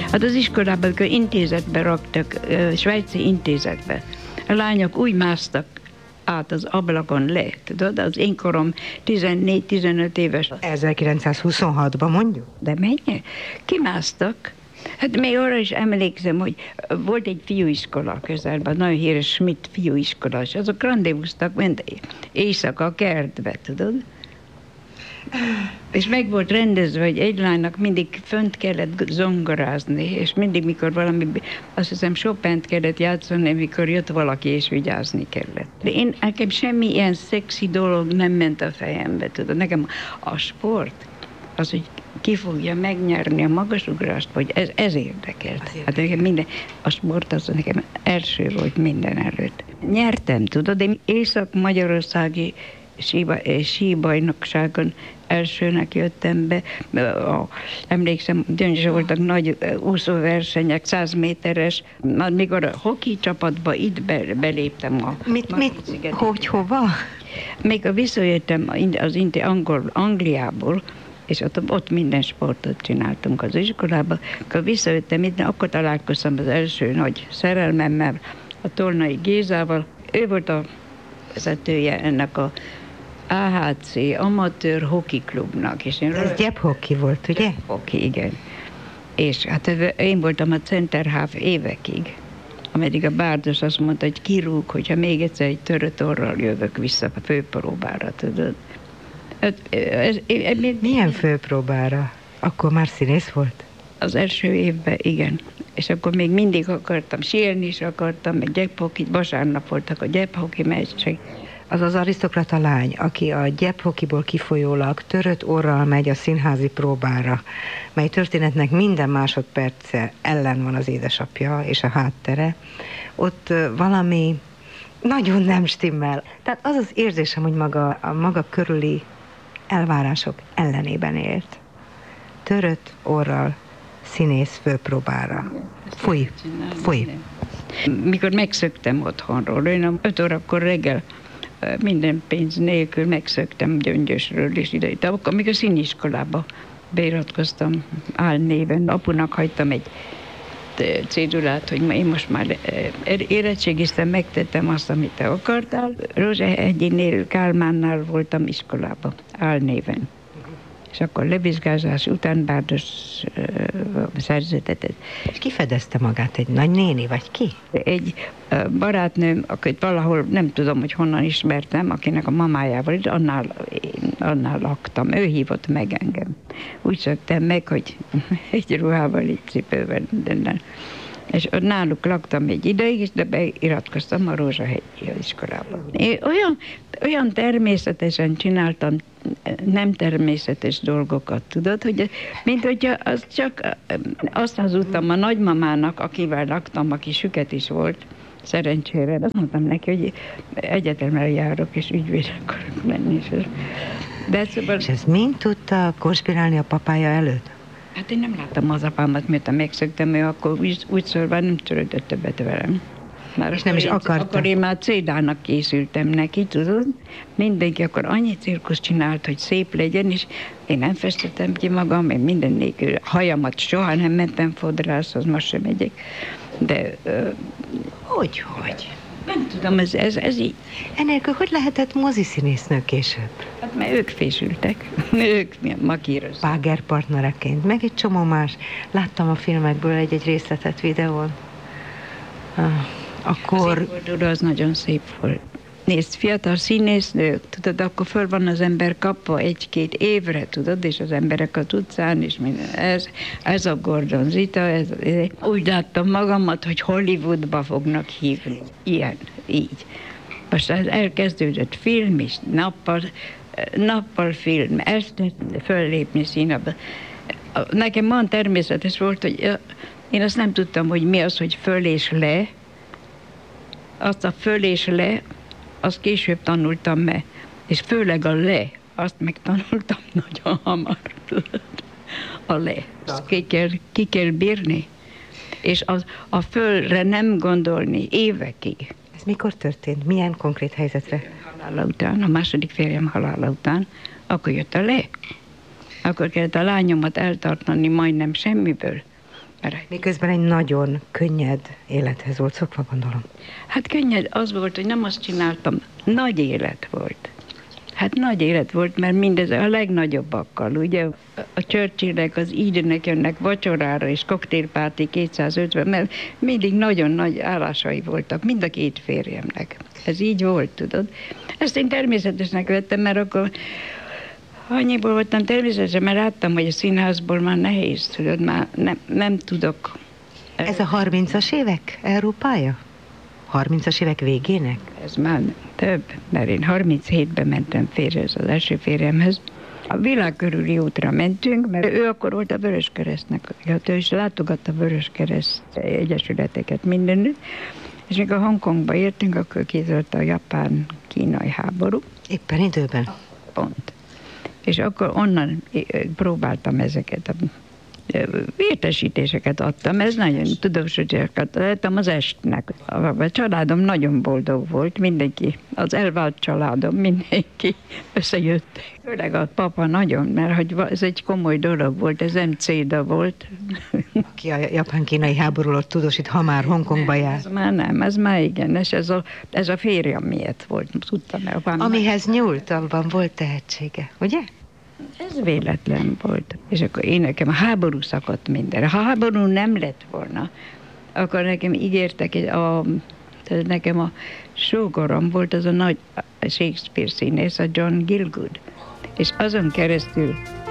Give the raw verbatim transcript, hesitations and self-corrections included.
Hát az iskolában, amikor intézetbe raktak, svájci intézetbe, a lányok úgy másztak át az ablakon le, tudod, az én korom tizennégy-tizenöt éves. ezerkilencszázhuszonhatban mondjuk? De mennyi? Kimásztak. Hát még arra is emlékszem, hogy volt egy fiúiskola közelben, nagyon híres Schmidt fiúiskola, és azok randevúztak, ment éjszaka a kertbe, tudod? És meg volt rendezve, hogy egy lánynak mindig fönt kellett zongorázni, és mindig, mikor valami, azt hiszem Chopint kellett játszani, mikor jött valaki, és vigyázni kellett. De én, nekem semmi ilyen szexi dolog nem ment a fejembe, tudod? Nekem a sport, az, hogy ki fogja megnyerni a magasugrást, vagy ez, ez érdekelt. Hát nekem minden, a sport az nekem első volt minden előtt. Nyertem, tudod, de Észak-Magyarországi síbajnokságon elsőnek jöttem be. A, emlékszem, gyöngyös voltak nagy úszóversenyek, száz méteres. Mikor a hoki csapatba itt be, beléptem a... Mit, mit, hogy, hova? Még visszajöttem az inti angol, Angliából, és ott, ott minden sportot csináltunk az iskolában. Akkor visszajöttem itt, akkor találkoztam az első nagy szerelmemmel, a Tolnai Gézával. Ő volt a vezetője ennek a á há cé amatőr hoki klubnak. És én Ez gyephoki volt, ugye? Hoki, igen. És hát én voltam a center half évekig, ameddig a bárdos azt mondta, hogy kirúg, hogyha még egyszer egy törött orral jövök vissza a főpróbára, tudod. Ez, ez, ez, Milyen főpróbára? Akkor már színész volt? Az első évben, igen. És akkor még mindig akartam, síelni is akartam, meg gyephokit, vasárnap voltak a gyephoki meccsek. Az az arisztokrata lány, aki a gyephokiból kifolyólag törött orral megy a színházi próbára, mely történetnek minden másodperce ellen van az édesapja és a háttere, ott valami nagyon nem stimmel. Tehát az az érzésem, hogy maga, a maga körüli elvárások ellenében élt. Törött orral színész főpróbára. Fúj, fúj. Mikor megszöktem otthonról, én öt órakor reggel minden pénz nélkül megszöktem Gyöngyösről és ide. De akkor még a színiskolába beiratkoztam álnéven. Apunak hagytam egy cédulát, hogy én most már érettségiztem, megtettem azt, amit te akartál. Rózsahegyinél, Kálmánnál voltam iskolában, álnéven. És akkor levizsgázás után bárdos uh, szerzetetett. És ki fedezte magát? Egy nagynéni, vagy ki? Egy uh, barátnőm, akit valahol nem tudom, hogy honnan ismertem, akinek a mamájával, annál, én, annál laktam. Ő hívott meg engem. Úgy szöktem meg, hogy egy ruhával, egy cipővel, mindennel. És náluk laktam egy ideig, de beiratkoztam a Rózsahegyi iskolába. Én olyan, olyan természetesen csináltam nem természetes dolgokat, tudod, hogy mint hogyha az csak azt hazudtam a nagymamának, akivel laktam, aki süket is volt, szerencsére. Azt mondtam neki, hogy egyetemre járok, és ügyvéd akarok menni. De szóval... És ezt mind tudta konspirálni a papája előtt? Hát én nem láttam az apámat, miután megszöktem, ő akkor úgy, úgy szólva nem törődött többet velem. Már és nem is akarta. Akkor én már cédának készültem neki, tudod? Mindenki akkor annyi cirkusz csinált, hogy szép legyen, és én nem festettem ki magam, én minden nélkül hajamat soha nem mentem fodrászhoz, most sem megyek. De uh, hogy, hogy? Nem tudom, ez, ez, ez így. Enélkül hogy lehetett moziszínésznő később? Hát mert ők fésültek, ők makíroztak. Págerpartnereként, meg egy csomó más. Láttam a filmekből egy-egy részletet videón. Akkor... Az évforduló az nagyon szép volt. Nézd, fiatal színésznők, tudod, akkor föl van az ember kapva egy-két évre, tudod, és az emberek az utcán, és minden. Ez, ez a Gordon Zita, ez, ez, úgy láttam magamat, hogy Hollywoodba fognak hívni. Ilyen, így. Most elkezdődött film is, nappal, nappal film, este föllépni színabba. Nekem olyan természetes volt, hogy én azt nem tudtam, hogy mi az, hogy föl és le. Azt a föl és le, azt később tanultam meg. És főleg a le, azt megtanultam nagyon hamar. A le. Azt ki kell, ki kell bírni. És az, a fölre nem gondolni évekig. Ez mikor történt? Milyen konkrét helyzetre? Halála után, a második férjem halála után, akkor jött a le. Akkor kellett a lányomat eltartani majdnem semmiből. Mert Miközben egy nagyon könnyed élethez volt szokva, gondolom. hát könnyed az volt, hogy nem azt csináltam, nagy élet volt. Hát nagy élet volt, mert mindez a legnagyobbakkal, ugye a Churchillek, az Edenek jönnek vacsorára, és koktélpárti kétszázötven, mert mindig nagyon nagy állásai voltak, mind a két férjemnek. Ez így volt, tudod. Ezt én természetesnek vettem, mert akkor annyiból voltam természetesen, mert láttam, hogy a színházból már nehéz, tudod, már nem, nem tudok. Ez a harmincas évek Európája? harmincas évek végének? Ez már több, mert én harminchétben mentem férjhez, az első férjemhez. A világ körüli útra mentünk, mert ő akkor volt a Vöröskeresztnek, ő is látogatta a Vöröskereszt egyesületeket mindenütt, és mikor Hongkongba értünk, akkor kitört a japán-kínai háború. Éppen időben? Pont. És akkor onnan próbáltam ezeket a értesítéseket adtam, ez nagyon tudósításokat adtam az estnek. A családom nagyon boldog volt, mindenki, az elvált családom, mindenki összejött. Főleg a papa nagyon, mert hogy ez egy komoly dolog volt, ez nem céda volt. Aki a japán-kínai háborúról tudósít, ha már Hongkongba jár. Ez már nem, ez már igen, és ez a, ez a férjem miatt volt, tudtam el. Amihez nyúlt, abban volt tehetsége, ugye? Ez véletlen volt. És akkor én nekem a háború szakadt minden. Ha háború nem lett volna, akkor nekem ígértek, a, nekem a sógorom volt az a nagy Shakespeare színész, a John Gielgud. És azon keresztül